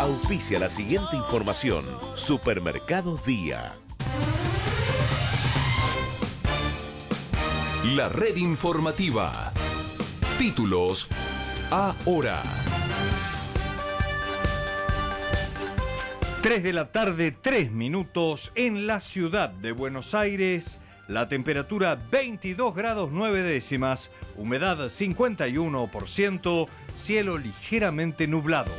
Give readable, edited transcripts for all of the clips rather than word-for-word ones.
Auspicia la siguiente información. Supermercados Día. La red informativa. Títulos ahora. 3 de la tarde, 3 minutos en la ciudad de Buenos Aires. La temperatura 22 grados 9 décimas, humedad 51%, cielo ligeramente nublado.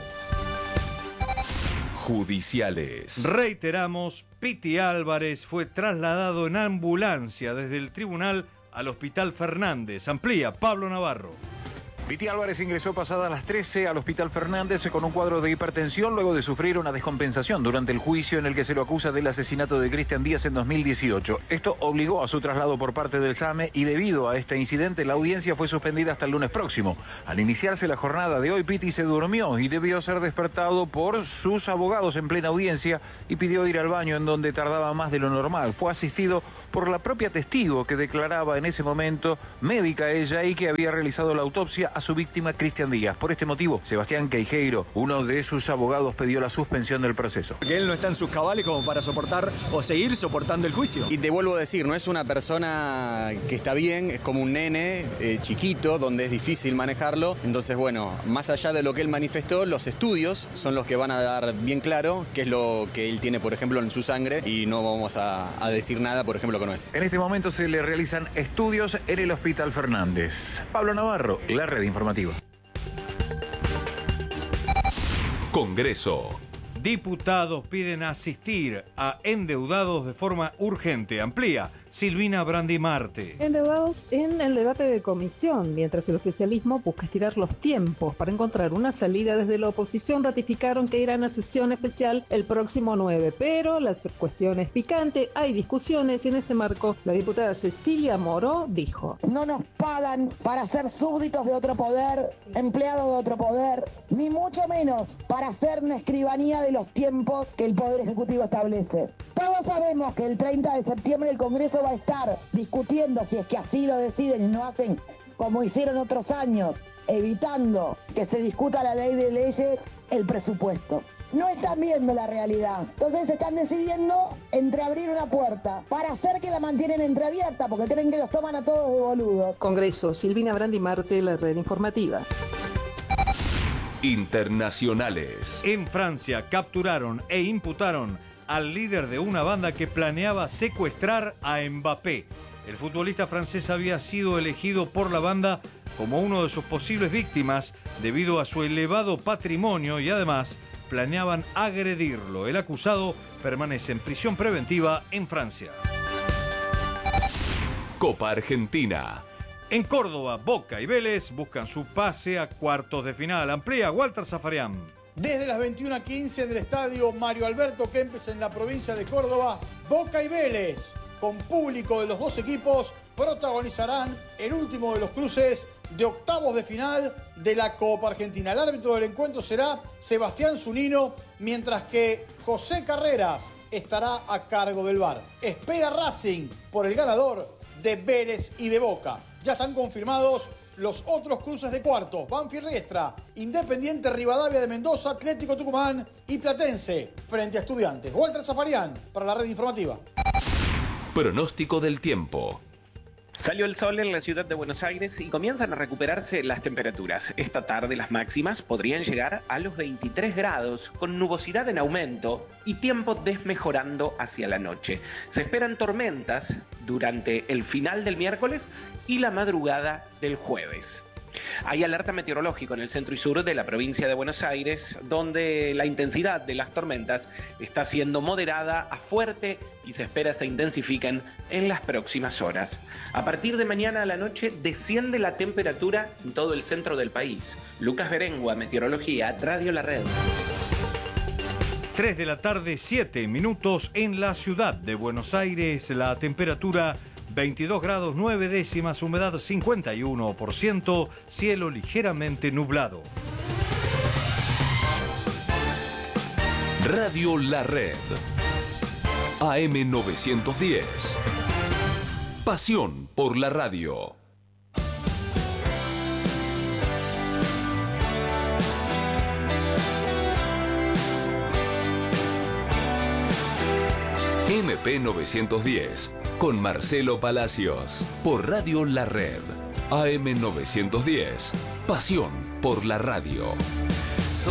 Judiciales. Reiteramos, Piti Álvarez fue trasladado en ambulancia desde el tribunal al Hospital Fernández. Amplía Pablo Navarro. Piti Álvarez ingresó pasadas las 13 al Hospital Fernández con un cuadro de hipertensión luego de sufrir una descompensación durante el juicio en el que se lo acusa del asesinato de Cristian Díaz en 2018. Esto obligó a su traslado por parte del SAME y debido a este incidente la audiencia fue suspendida hasta el lunes próximo. Al iniciarse la jornada de hoy, Piti se durmió y debió ser despertado por sus abogados en plena audiencia y pidió ir al baño, en donde tardaba más de lo normal. Fue asistido por la propia testigo que declaraba en ese momento, médica ella, y que había realizado la autopsia a su víctima Cristian Díaz. Por este motivo, Sebastián Queijeiro, uno de sus abogados, pidió la suspensión del proceso. Que él no está en sus cabales como para soportar o seguir soportando el juicio. Y te vuelvo a decir, no es una persona que está bien, es como un nene chiquito, donde es difícil manejarlo. Entonces, bueno, más allá de lo que él manifestó, los estudios son los que van a dar bien claro qué es lo que él tiene, por ejemplo, en su sangre, y no vamos a decir nada, por ejemplo, que no es. En este momento se le realizan estudios en el Hospital Fernández. Pablo Navarro, la red informativa. Congreso. Diputados piden asistir a endeudados de forma urgente. Amplía Silvina Brandimarte. Endeudados en el debate de comisión, mientras el oficialismo busca estirar los tiempos para encontrar una salida. Desde la oposición ratificaron que irán a sesión especial el próximo 9, pero la cuestión es picante, hay discusiones y en este marco la diputada Cecilia Moro dijo: no nos pagan para ser súbditos de otro poder, empleados de otro poder, ni mucho menos para ser una escribanía de los tiempos que el Poder Ejecutivo establece. Todos sabemos que el 30 de septiembre el Congreso va a estar discutiendo, si es que así lo deciden y no hacen como hicieron otros años, evitando que se discuta la ley de leyes, el presupuesto. No están viendo la realidad. Entonces están decidiendo entreabrir una puerta para hacer que la mantienen entreabierta, porque creen que los toman a todos de boludos. Congreso, Silvina Brandimarte, la red informativa. Internacionales. En Francia capturaron e imputaron al líder de una banda que planeaba secuestrar a Mbappé. El futbolista francés había sido elegido por la banda como uno de sus posibles víctimas debido a su elevado patrimonio y además planeaban agredirlo. El acusado permanece en prisión preventiva en Francia. Copa Argentina. En Córdoba, Boca y Vélez buscan su pase a cuartos de final. Amplía Walter Zafarian. Desde las 21:15 del estadio Mario Alberto Kempes en la provincia de Córdoba, Boca y Vélez, con público de los dos equipos, protagonizarán el último de los cruces de octavos de final de la Copa Argentina. El árbitro del encuentro será Sebastián Zunino, mientras que José Carreras estará a cargo del VAR. Espera Racing por el ganador de Vélez y de Boca. Ya están confirmados los otros cruces de cuartos: Banfield Riestra, Independiente Rivadavia de Mendoza, Atlético Tucumán y Platense frente a Estudiantes. Walter Zafarian para la red informativa. Pronóstico del tiempo. Salió el sol en la ciudad de Buenos Aires y comienzan a recuperarse las temperaturas. Esta tarde las máximas podrían llegar a los 23 grados, con nubosidad en aumento y tiempo desmejorando hacia la noche. Se esperan tormentas durante el final del miércoles y la madrugada del jueves. Hay alerta meteorológica en el centro y sur de la provincia de Buenos Aires, donde la intensidad de las tormentas está siendo moderada a fuerte y se espera se intensifiquen en las próximas horas. A partir de mañana a la noche desciende la temperatura en todo el centro del país. Lucas Berengua, Meteorología, Radio La Red. 3 de la tarde, 7 minutos en la ciudad de Buenos Aires. La temperatura 22 grados 9 décimas, humedad 51%, cielo ligeramente nublado. Radio La Red. AM 910. Pasión por la radio. MP910 con Marcelo Palacios por Radio La Red. AM910. Pasión por la radio.